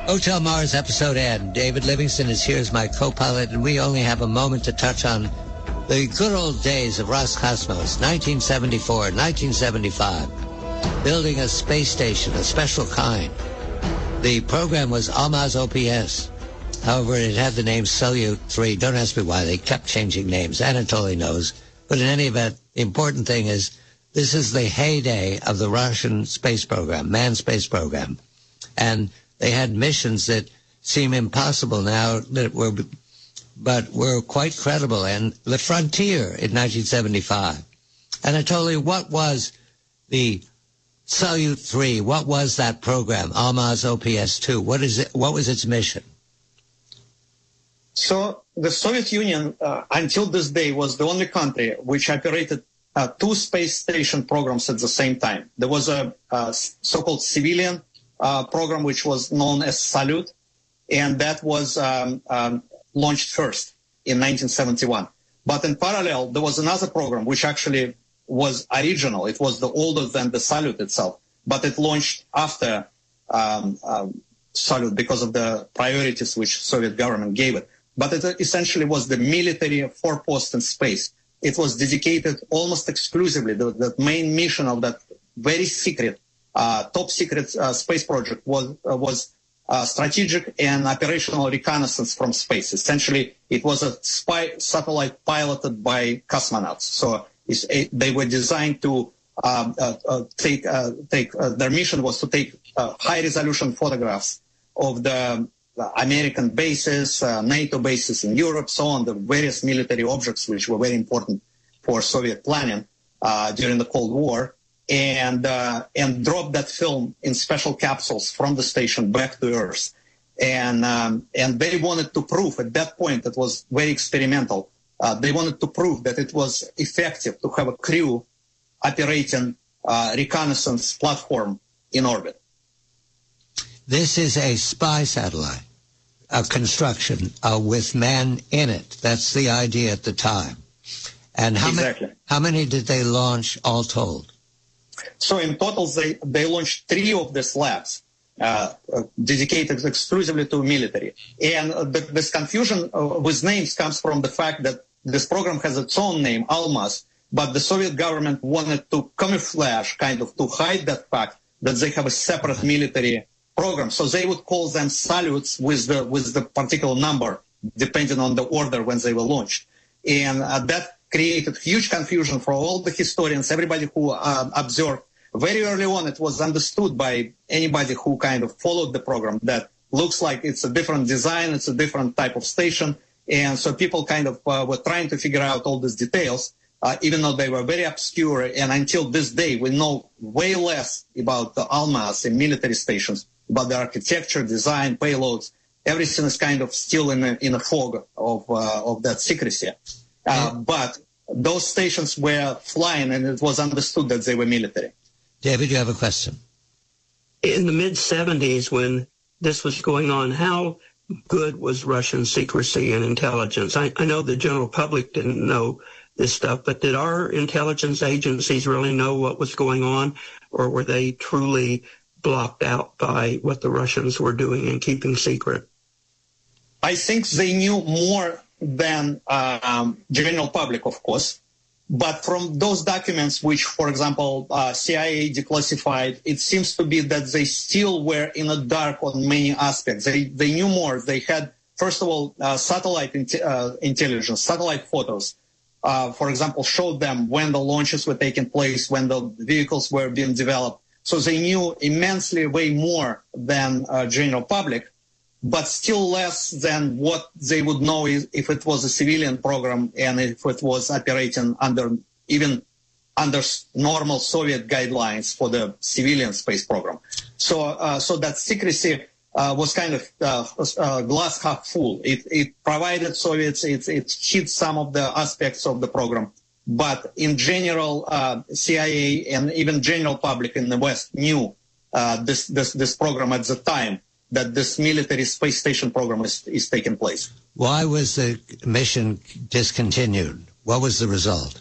Hotel Mars episode end. David Livingston is here as my co-pilot, and we only have a moment to touch on the good old days of Roscosmos, 1974, 1975, building a space station, a special kind. The program was Almaz OPS. However, it had the name Salyut 3. Don't ask me why. They kept changing names. Anatoly knows. But in any event, the important thing is this is the heyday of the Russian space program, manned space program. And they had missions that seem impossible now but were quite credible. And the Frontier in 1975. Anatoly, what was the Salyut 3? What was that program, Almaz OPS 2? What was its mission? So the Soviet Union, until this day, was the only country which operated two space station programs at the same time. There was a so-called civilian program which was known as Salyut, and that was launched first in 1971. But in parallel, there was another program which actually was original. It was older than the Salyut itself, but it launched after Salyut because of the priorities which Soviet government gave it. But it essentially was the military forepost in space. It was dedicated almost exclusively, the main mission of that very secret, top secret space project was strategic and operational reconnaissance from space. Essentially, it was a spy satellite piloted by cosmonauts. So they were designed to their mission was to take high-resolution photographs of the American bases, NATO bases in Europe, so on, the various military objects which were very important for Soviet planning during the Cold War, and drop that film in special capsules from the station back to Earth. And they wanted to prove, at that point, it was very experimental, they wanted to prove that it was effective to have a crew operating reconnaissance platform in orbit. This is a spy satellite, a construction with man in it. That's the idea at the time. And how many did they launch all told? So in total, they launched 3 of these labs dedicated exclusively to military. And this confusion with names comes from the fact that this program has its own name, Almaz, but the Soviet government wanted to camouflage, kind of to hide that fact that they have a separate military program. So they would call them Salyuts with the particular number, depending on the order when they were launched. And that created huge confusion for all the historians, everybody who observed. Very early on, it was understood by anybody who kind of followed the program that looks like it's a different design, it's a different type of station. And so people kind of were trying to figure out all these details, even though they were very obscure. And until this day, we know way less about the Almaz and military stations, about the architecture, design, payloads. Everything is kind of still in a fog of that secrecy. But those stations were flying, and it was understood that they were military. David, you have a question. In the mid-'70s, when this was going on, how good was Russian secrecy and intelligence? I know the general public didn't know this stuff, but did our intelligence agencies really know what was going on, or were they truly blocked out by what the Russians were doing and keeping secret? I think they knew more than general public, of course. But from those documents, which, for example, CIA declassified, it seems to be that they still were in the dark on many aspects. They knew more. They had, first of all, satellite intelligence, satellite photos, for example, showed them when the launches were taking place, when the vehicles were being developed. So they knew immensely way more than general public, but still less than what they would know if it was a civilian program and if it was operating under normal Soviet guidelines for the civilian space program. So that secrecy was kind of glass half full. It provided Soviets, it hid some of the aspects of the program. But in general, CIA and even general public in the West knew this program at the time, that this military space station program is taking place. Why was the mission discontinued? What was the result?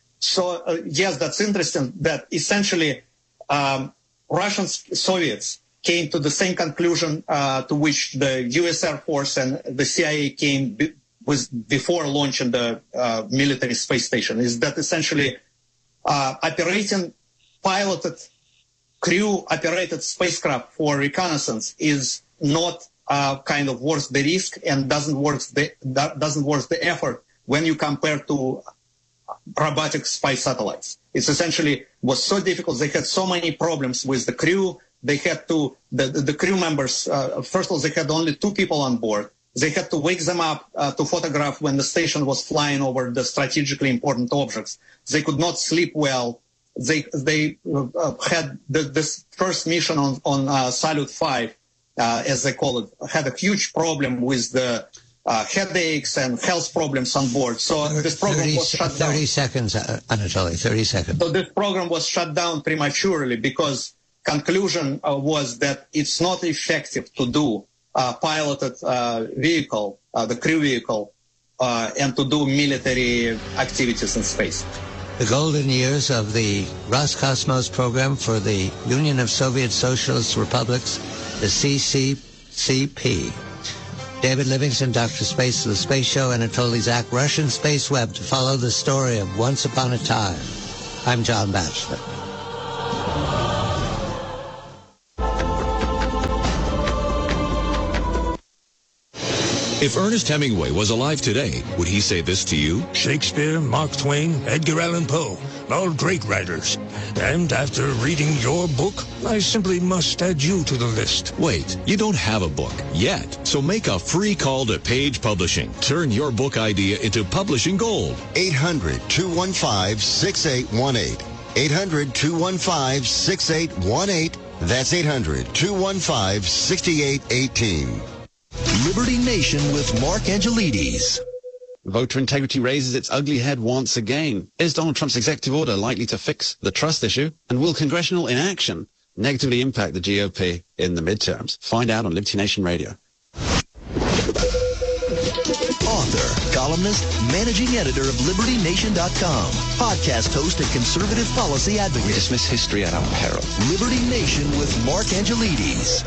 Yes, that's interesting. That essentially Soviets came to the same conclusion to which the U.S. Air Force and the CIA came before launching the military space station, is that essentially operating piloted, crew-operated spacecraft for reconnaissance is not kind of worth the risk and doesn't worth the effort when you compare to robotic spy satellites. It's essentially was so difficult. They had so many problems with the crew. They had to, the crew members, first of all, they had only 2 people on board. They had to wake them up to photograph when the station was flying over the strategically important objects. They could not sleep well. They had this first mission on Salyut 5, as they call it, had a huge problem with the headaches and health problems on board. So this program was shut down. 30 seconds, Anatoly, 30 seconds. So this program was shut down prematurely because conclusion was that it's not effective to do piloted vehicle, the crew vehicle, and to do military activities in space. The golden years of the Roscosmos program for the Union of Soviet Socialist Republics, the CCCP. David Livingston, Dr. Space of the Space Show, Anatoly Zak, Russian Space Web, to follow the story of Once Upon a Time. I'm John Batchelor. If Ernest Hemingway was alive today, would he say this to you? Shakespeare, Mark Twain, Edgar Allan Poe, all great writers. And after reading your book, I simply must add you to the list. Wait, you don't have a book yet, so make a free call to Page Publishing. Turn your book idea into publishing gold. 800-215-6818. 800-215-6818. That's 800-215-6818. Liberty Nation with Mark Angelides. Voter integrity raises its ugly head once again. Is Donald Trump's executive order likely to fix the trust issue? And will congressional inaction negatively impact the GOP in the midterms? Find out on Liberty Nation Radio. Author, columnist, managing editor of LibertyNation.com, podcast host and conservative policy advocate. We dismiss history at our peril. Liberty Nation with Mark Angelides.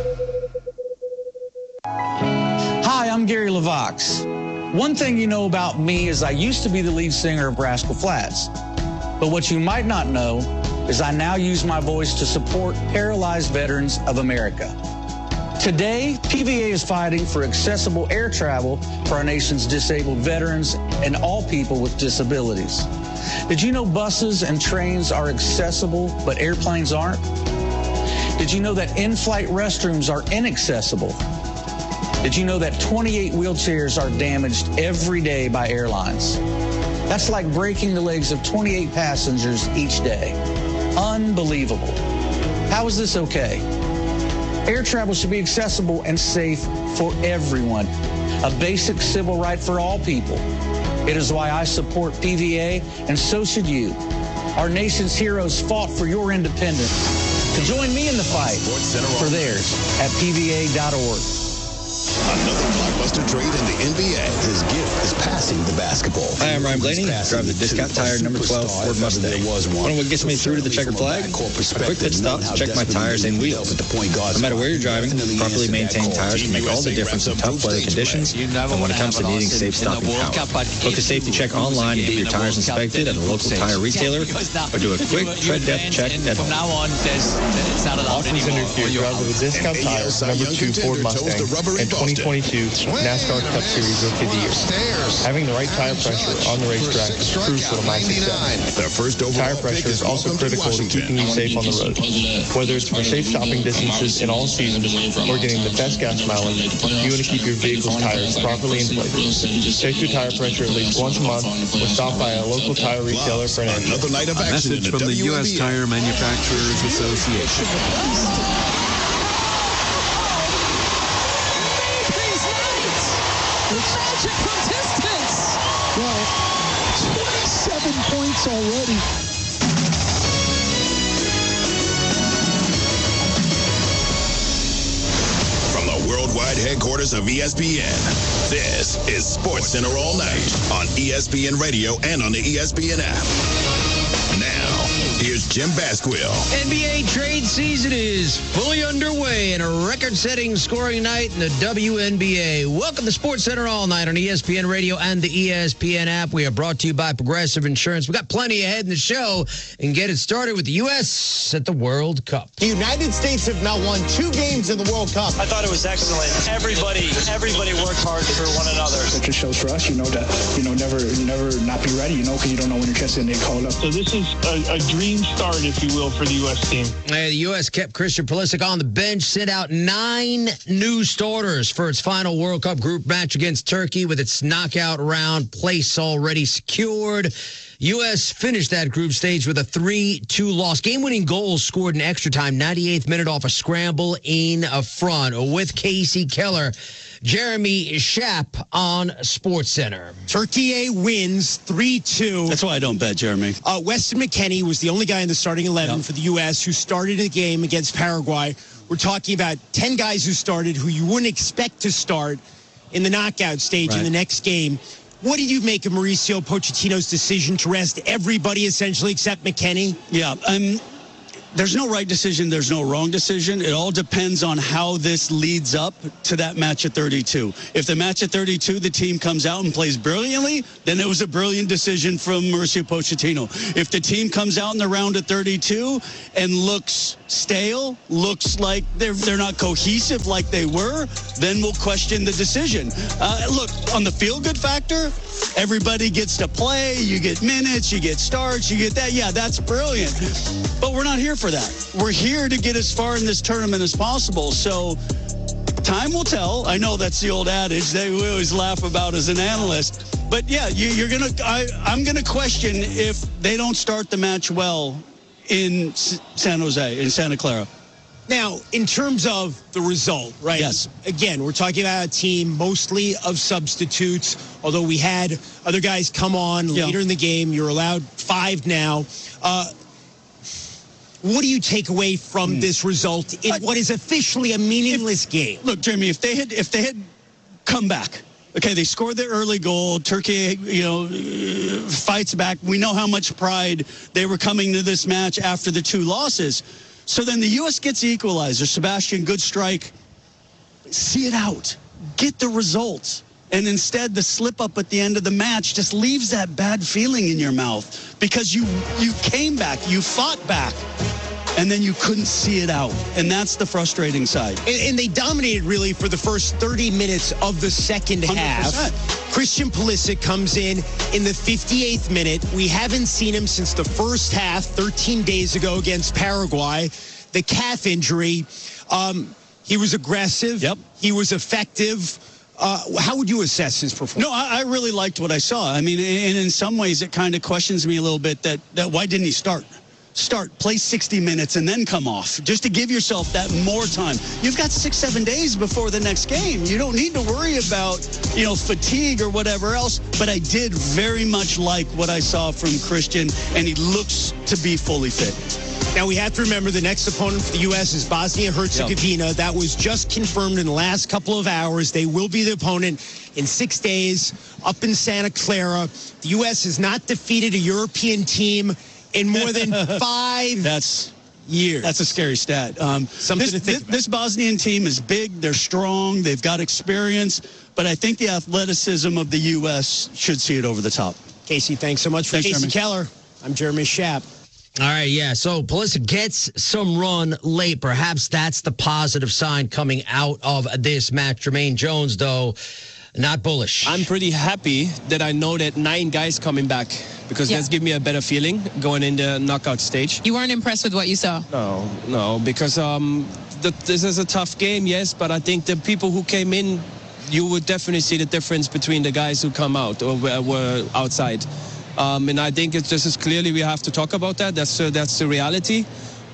Hi, I'm Gary LaVox. One thing you know about me is I used to be the lead singer of Rascal Flatts. But what you might not know is I now use my voice to support paralyzed veterans of America. Today, PVA is fighting for accessible air travel for our nation's disabled veterans and all people with disabilities. Did you know buses and trains are accessible, but airplanes aren't? Did you know that in-flight restrooms are inaccessible? Did you know that 28 wheelchairs are damaged every day by airlines? That's like breaking the legs of 28 passengers each day. Unbelievable. How is this okay? Air travel should be accessible and safe for everyone, a basic civil right for all people. It is why I support PVA, and so should you. Our nation's heroes fought for your independence. To join me in the fight for theirs at PVA.org. Another blockbuster trade in the NBA. His gift is passing the basketball. Hi, I'm Ryan Blaney. Drive the discount tire number 12 Ford Mustang. Want what gets me through to the checkered flag? A quick pit stop to check my tires and wheels. No matter where you're driving, properly maintained tires can make all the difference in tough weather conditions and when it comes to needing safe stopping power. Book a safety check online to get your tires inspected at a local tire retailer or do a quick tread depth check at home. Offers introduced drive with a discount tires number 2 Ford Mustang and 2022 NASCAR Cup Series Rookie of the Year. Having the right tire pressure on the racetrack is crucial to my success. Tire pressure is also critical to keeping you safe on the road. Whether it's for safe stopping distances in all seasons or getting the best gas mileage, you want to keep your vehicle's tires properly inflated. Check your tire pressure at least once a month or stop by a local tire retailer for an answer. A message from the U.S. Tire Manufacturers Association. Magic from distance. Well, 27 points already. From the worldwide headquarters of ESPN, this is Sports Center All Night on ESPN Radio and on the ESPN app. Now, here's Jim Basquill. NBA trade season is fully underway in a record-setting scoring night in the WNBA. Welcome to SportsCenter All Night on ESPN Radio and the ESPN app. We are brought to you by Progressive Insurance. We've got plenty ahead in the show, and get it started with the U.S. at the World Cup. The United States have now won 2 games in the World Cup. I thought it was excellent. Everybody worked hard for one another. It just shows for us, never not be ready, because you don't know when your chance is going to get called up. So this is a dream start, if you will, for the U.S. team. The U.S. kept Christian Pulisic on the bench, sent out 9 new starters for its final World Cup group match against Turkey with its knockout round place already secured. U.S. finished that group stage with a 3-2 loss. Game-winning goals scored in extra time, 98th minute off a scramble in front. With Casey Keller, Jeremy Schaap on SportsCenter. Turkey wins 3-2. That's why I don't bet, Jeremy. Weston McKennie was the only guy in the starting 11 for the U.S. who started a game against Paraguay. We're talking about 10 guys who started who you wouldn't expect to start in the knockout stage in the next game. What do you make of Mauricio Pochettino's decision to rest everybody essentially except McKennie? Yeah, there's no right decision. There's no wrong decision. It all depends on how this leads up to that match at 32. If the match at 32, the team comes out and plays brilliantly, then it was a brilliant decision from Mauricio Pochettino. If the team comes out in the round at 32 and looks stale, looks like they're not cohesive like they were, then we'll question the decision. Look, on the feel-good factor, everybody gets to play. You get minutes, you get starts, you get that. Yeah, that's brilliant. But we're not here for that. We're here to get as far in this tournament as possible. So time will tell. I know that's the old adage that we always laugh about as an analyst. But yeah, I'm gonna question if they don't start the match well in San Jose, in Santa Clara. Now, in terms of the result, right? Yes. Again, we're talking about a team mostly of substitutes, although we had other guys come on later in the game. You're allowed 5 now. What do you take away from this result in what is officially a meaningless game? Look, Jeremy, if they had come back, okay, they scored their early goal. Turkey, fights back. We know how much pride they were coming to this match after the 2 losses. So then the U.S. gets the equalizer. Sebastian, good strike. See it out. Get the results. And instead, the slip-up at the end of the match just leaves that bad feeling in your mouth because you came back, you fought back, and then you couldn't see it out. And that's the frustrating side. And they dominated, really, for the first 30 minutes of the second 100%. half. Christian Pulisic comes in the 58th minute. We haven't seen him since the first half, 13 days ago against Paraguay. The calf injury. He was aggressive. Yep. He was effective. How would you assess his performance? No, I really liked what I saw. I mean, and in some ways, it kind of questions me a little bit that why didn't he start, play 60 minutes, and then come off, just to give yourself that more time. You've got 6-7 days before the next game. You don't need to worry about, fatigue or whatever else. But I did very much like what I saw from Christian, and he looks to be fully fit. Now, we have to remember the next opponent for the U.S. is Bosnia-Herzegovina. Yep. That was just confirmed in the last couple of hours. They will be the opponent in 6 days up in Santa Clara. The U.S. has not defeated a European team in more than 5 years. That's a scary stat. Something to think about. This Bosnian team is big. They're strong. They've got experience. But I think the athleticism of the U.S. should see it over the top. Casey, thanks so much. Thanks, Casey Jeremy. Keller, I'm Jeremy Schaap. All right, yeah. So Pulisic gets some run late. Perhaps that's the positive sign coming out of this match. Jermaine Jones, though, not bullish. I'm pretty happy that I know that 9 guys coming back because that's give me a better feeling going in the knockout stage. You weren't impressed with what you saw? No, because this is a tough game, yes, but I think the people who came in, you would definitely see the difference between the guys who come out or were outside. And I think this is clearly we have to talk about that. That's the reality.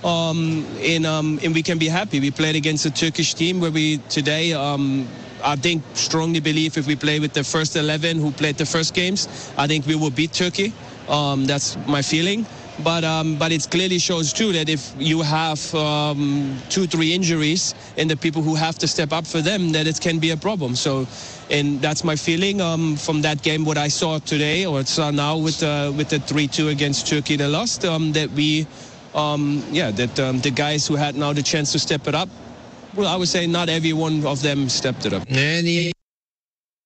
And we can be happy. We played against a Turkish team where we today, I think, strongly believe if we play with the first 11 who played the first games, I think we will beat Turkey. That's my feeling. But it clearly shows, too, that if you have 2-3 injuries and the people who have to step up for them, that it can be a problem. So, and that's my feeling from that game, what I saw today or saw now with the 3-2 against Turkey, they lost, that we the guys who had now the chance to step it up, well, I would say not every one of them stepped it up. And the